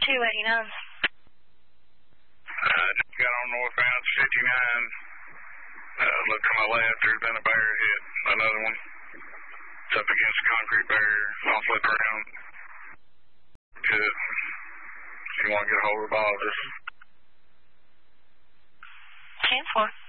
289. Just got on northbound 59. Look to my left, there's been a bear hit. Another one. It's up against a concrete barrier. I'll flip around. Good. If you want to get a hold of the ball, just... 10-4.